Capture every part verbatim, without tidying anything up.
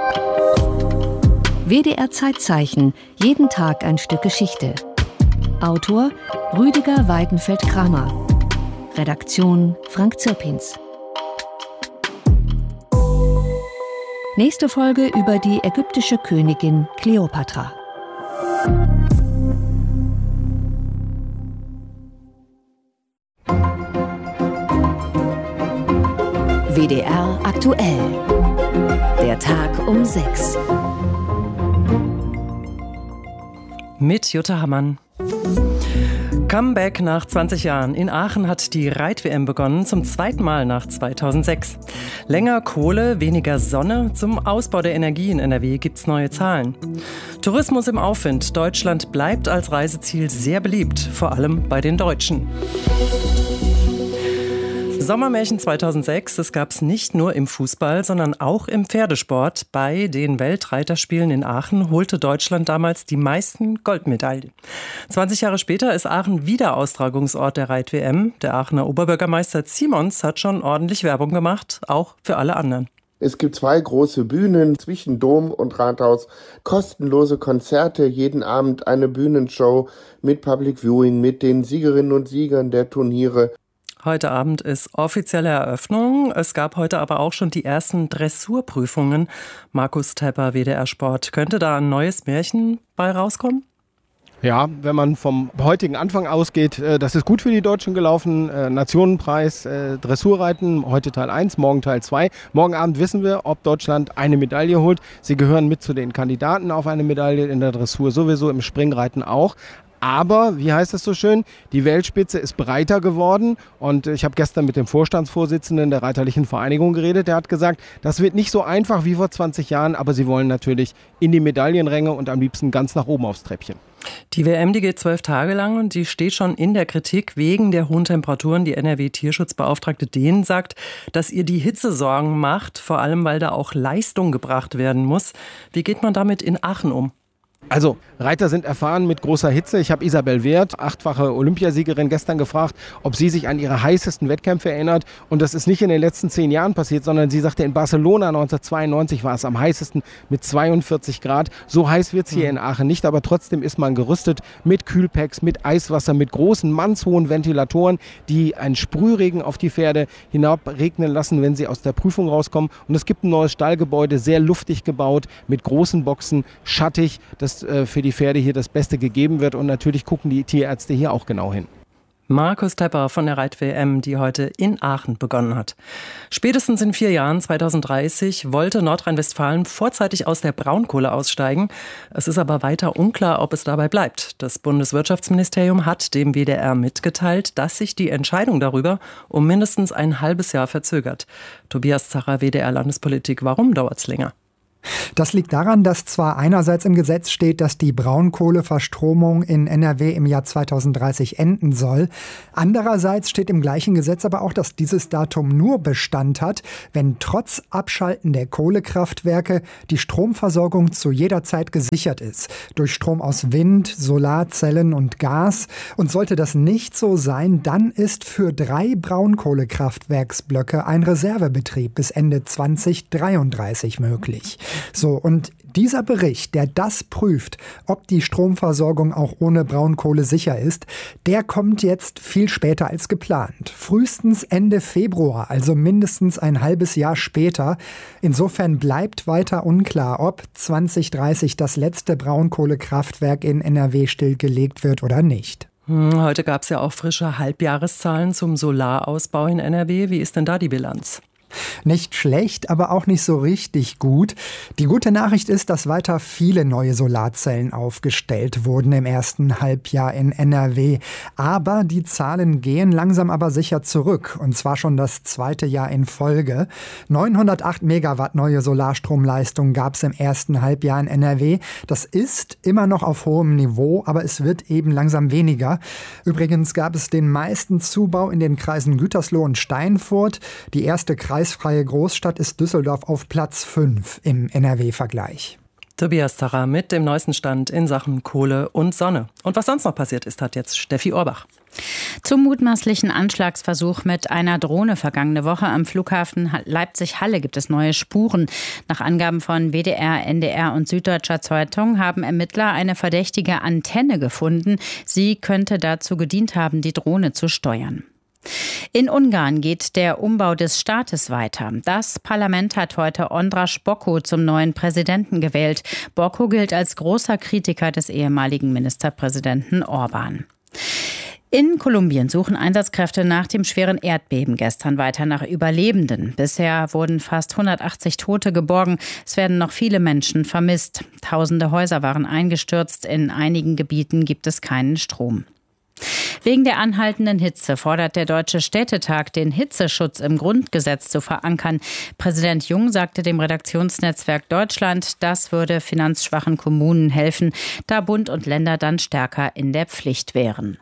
W D R Zeitzeichen, jeden Tag ein Stück Geschichte. Autor Rüdiger Weidenfeld-Kramer. Redaktion Frank Zirpins. Nächste Folge über die ägyptische Königin Kleopatra. W D R aktuell. Der Tag um sechs. Mit Jutta Hammann. Comeback nach zwanzig Jahren. In Aachen hat die Reit-W M begonnen, zum zweiten Mal nach zweitausendsechs. Länger Kohle, weniger Sonne. Zum Ausbau der Energie in N R W gibt's neue Zahlen. Tourismus im Aufwind. Deutschland bleibt als Reiseziel sehr beliebt, vor allem bei den Deutschen. Sommermärchen zweitausendsechs, das gab es nicht nur im Fußball, sondern auch im Pferdesport. Bei den Weltreiterspielen in Aachen holte Deutschland damals die meisten Goldmedaillen. zwanzig Jahre später ist Aachen wieder Austragungsort der Reit-W M. Der Aachener Oberbürgermeister Simons hat schon ordentlich Werbung gemacht, auch für alle anderen. Es gibt zwei große Bühnen zwischen Dom und Rathaus, kostenlose Konzerte, jeden Abend eine Bühnenshow mit Public Viewing, mit den Siegerinnen und Siegern der Turniere. Heute Abend ist offizielle Eröffnung. Es gab heute aber auch schon die ersten Dressurprüfungen. Markus Tepper, W D R Sport. Könnte da ein neues Märchen bei rauskommen? Ja, wenn man vom heutigen Anfang ausgeht, das ist gut für die Deutschen gelaufen. Nationenpreis, Dressurreiten, heute Teil eins, morgen Teil zwei. Morgen Abend wissen wir, ob Deutschland eine Medaille holt. Sie gehören mit zu den Kandidaten auf eine Medaille in der Dressur, sowieso im Springreiten auch. Aber, wie heißt es so schön, die Weltspitze ist breiter geworden und ich habe gestern mit dem Vorstandsvorsitzenden der Reiterlichen Vereinigung geredet. Der hat gesagt, das wird nicht so einfach wie vor zwanzig Jahren, aber sie wollen natürlich in die Medaillenränge und am liebsten ganz nach oben aufs Treppchen. Die W M, die geht zwölf Tage lang und die steht schon in der Kritik wegen der hohen Temperaturen. Die N R W-Tierschutzbeauftragte Dehn sagt, dass ihr die Hitze Sorgen macht, vor allem weil da auch Leistung gebracht werden muss. Wie geht man damit in Aachen um? Also, Reiter sind erfahren mit großer Hitze. Ich habe Isabel Wert, achtfache Olympiasiegerin, gestern gefragt, ob sie sich an ihre heißesten Wettkämpfe erinnert. Und das ist nicht in den letzten zehn Jahren passiert, sondern sie sagte, in Barcelona neunzehnhundertzweiundneunzig war es am heißesten mit zweiundvierzig Grad. So heiß wird es hier in Aachen nicht, aber trotzdem ist man gerüstet mit Kühlpacks, mit Eiswasser, mit großen, mannshohen Ventilatoren, die einen Sprühregen auf die Pferde hinabregnen lassen, wenn sie aus der Prüfung rauskommen. Und es gibt ein neues Stallgebäude, sehr luftig gebaut, mit großen Boxen, schattig, das für die Pferde hier das Beste gegeben wird und natürlich gucken die Tierärzte hier auch genau hin. Markus Tepper von der Reit-W M, die heute in Aachen begonnen hat. Spätestens in vier Jahren, zweitausenddreißig, wollte Nordrhein-Westfalen vorzeitig aus der Braunkohle aussteigen. Es ist aber weiter unklar, ob es dabei bleibt. Das Bundeswirtschaftsministerium hat dem W D R mitgeteilt, dass sich die Entscheidung darüber um mindestens ein halbes Jahr verzögert. Tobias Zacher, W D R Landespolitik, warum dauert es länger? Das liegt daran, dass zwar einerseits im Gesetz steht, dass die Braunkohleverstromung in N R W im Jahr zweitausenddreißig enden soll. Andererseits steht im gleichen Gesetz aber auch, dass dieses Datum nur Bestand hat, wenn trotz Abschalten der Kohlekraftwerke die Stromversorgung zu jeder Zeit gesichert ist. Durch Strom aus Wind, Solarzellen und Gas. Und sollte das nicht so sein, dann ist für drei Braunkohlekraftwerksblöcke ein Reservebetrieb bis Ende zweitausenddreiunddreißig möglich. So, und dieser Bericht, der das prüft, ob die Stromversorgung auch ohne Braunkohle sicher ist, der kommt jetzt viel später als geplant. Frühestens Ende Februar, also mindestens ein halbes Jahr später. Insofern bleibt weiter unklar, ob zweitausenddreißig das letzte Braunkohlekraftwerk in N R W stillgelegt wird oder nicht. Heute gab es ja auch frische Halbjahreszahlen zum Solarausbau in N R W. Wie ist denn da die Bilanz? Nicht schlecht, aber auch nicht so richtig gut. Die gute Nachricht ist, dass weiter viele neue Solarzellen aufgestellt wurden im ersten Halbjahr in N R W. Aber die Zahlen gehen langsam aber sicher zurück. Und zwar schon das zweite Jahr in Folge. neunhundertacht Megawatt neue Solarstromleistung gab es im ersten Halbjahr in N R W. Das ist immer noch auf hohem Niveau, aber es wird eben langsam weniger. Übrigens gab es den meisten Zubau in den Kreisen Gütersloh und Steinfurt. Die erste kreisfreie Großstadt ist Düsseldorf auf Platz fünf im N R W-Vergleich. Tobias Zarra mit dem neuesten Stand in Sachen Kohle und Sonne. Und was sonst noch passiert ist, hat jetzt Steffi Orbach. Zum mutmaßlichen Anschlagsversuch mit einer Drohne vergangene Woche am Flughafen Leipzig-Halle gibt es neue Spuren. Nach Angaben von W D R, N D R und Süddeutscher Zeitung haben Ermittler eine verdächtige Antenne gefunden. Sie könnte dazu gedient haben, die Drohne zu steuern. In Ungarn geht der Umbau des Staates weiter. Das Parlament hat heute András Bokko zum neuen Präsidenten gewählt. Bokko gilt als großer Kritiker des ehemaligen Ministerpräsidenten Orbán. In Kolumbien suchen Einsatzkräfte nach dem schweren Erdbeben gestern weiter nach Überlebenden. Bisher wurden fast hundertachtzig Tote geborgen. Es werden noch viele Menschen vermisst. Tausende Häuser waren eingestürzt. In einigen Gebieten gibt es keinen Strom. Wegen der anhaltenden Hitze fordert der Deutsche Städtetag, den Hitzeschutz im Grundgesetz zu verankern. Präsident Jung sagte dem Redaktionsnetzwerk Deutschland, das würde finanzschwachen Kommunen helfen, da Bund und Länder dann stärker in der Pflicht wären.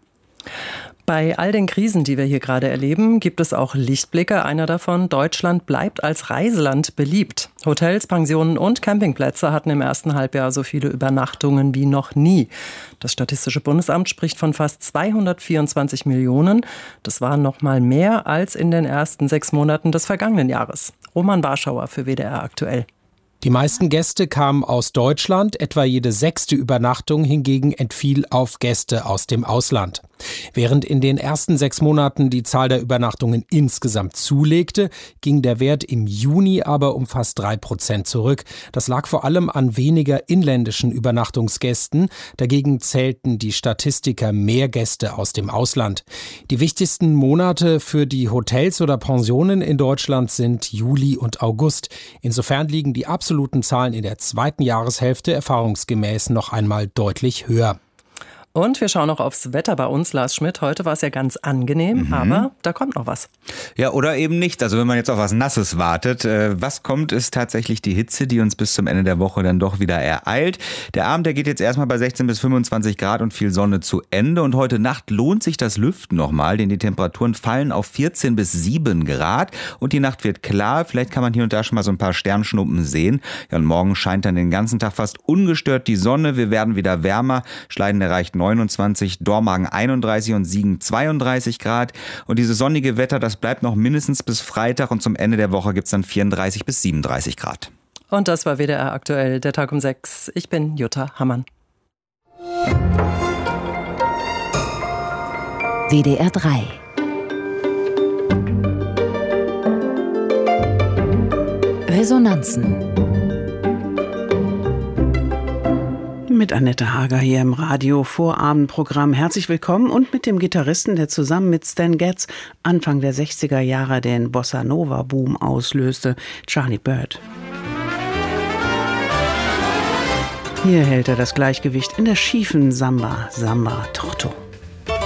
Bei all den Krisen, die wir hier gerade erleben, gibt es auch Lichtblicke. Einer davon: Deutschland bleibt als Reiseland beliebt. Hotels, Pensionen und Campingplätze hatten im ersten Halbjahr so viele Übernachtungen wie noch nie. Das Statistische Bundesamt spricht von fast zweihundertvierundzwanzig Millionen. Das waren noch mal mehr als in den ersten sechs Monaten des vergangenen Jahres. Roman Warschauer für W D R aktuell. Die meisten Gäste kamen aus Deutschland, etwa jede sechste Übernachtung hingegen entfiel auf Gäste aus dem Ausland. Während in den ersten sechs Monaten die Zahl der Übernachtungen insgesamt zulegte, ging der Wert im Juni aber um fast drei Prozent zurück. Das lag vor allem an weniger inländischen Übernachtungsgästen. Dagegen zählten die Statistiker mehr Gäste aus dem Ausland. Die wichtigsten Monate für die Hotels oder Pensionen in Deutschland sind Juli und August. Insofern liegen die absoluten Zahlen in der zweiten Jahreshälfte erfahrungsgemäß noch einmal deutlich höher. Und wir schauen noch aufs Wetter bei uns, Lars Schmidt. Heute war es ja ganz angenehm, mhm. aber da kommt noch was. Ja, oder eben nicht. Also wenn man jetzt auf was Nasses wartet. Äh, was kommt, ist tatsächlich die Hitze, die uns bis zum Ende der Woche dann doch wieder ereilt. Der Abend, der geht jetzt erstmal bei sechzehn bis fünfundzwanzig Grad und viel Sonne zu Ende. Und heute Nacht lohnt sich das Lüften nochmal, denn die Temperaturen fallen auf vierzehn bis sieben Grad. Und die Nacht wird klar. Vielleicht kann man hier und da schon mal so ein paar Sternschnuppen sehen. Ja, und morgen scheint dann den ganzen Tag fast ungestört die Sonne. Wir werden wieder wärmer. Schleiden erreicht neunundzwanzig, Dormagen einunddreißig und Siegen zweiunddreißig Grad. Und dieses sonnige Wetter, das bleibt noch mindestens bis Freitag und zum Ende der Woche gibt es dann vierunddreißig bis siebenunddreißig Grad. Und das war W D R aktuell, der Tag um sechs. Ich bin Jutta Hammann. W D R drei. Resonanzen. Mit Annette Hager hier im Radio-Vorabendprogramm. Herzlich willkommen und mit dem Gitarristen, der zusammen mit Stan Getz Anfang der sechziger Jahre den Bossa-Nova-Boom auslöste, Charlie Byrd. Hier hält er das Gleichgewicht in der schiefen Samba, Samba Torto.